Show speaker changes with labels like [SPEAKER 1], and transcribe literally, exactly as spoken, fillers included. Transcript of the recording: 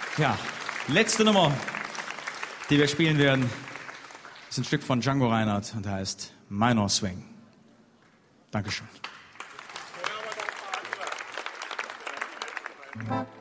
[SPEAKER 1] Ja, letzte Nummer, die wir spielen werden, ist ein Stück von Django Reinhardt und heißt Minor Swing. Dankeschön.
[SPEAKER 2] Ja.